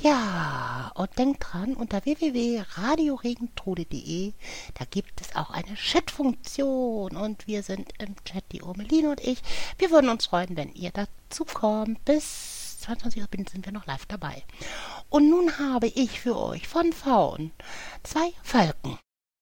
Ja, und denkt dran, unter www.radioregentrude.de, da gibt es auch eine Chat-Funktion und wir sind im Chat, die Urmeline und ich. Wir würden uns freuen, wenn ihr dazu kommt. Bis 22 Uhr sind wir noch live dabei. Und nun habe ich für euch von Faun 2 Falken.